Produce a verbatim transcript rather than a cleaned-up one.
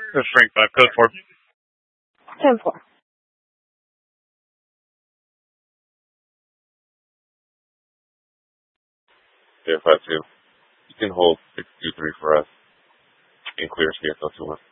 This is Frank five, code four. ten four. Yeah, five two. You can hold six two three for us and clear C S L two one.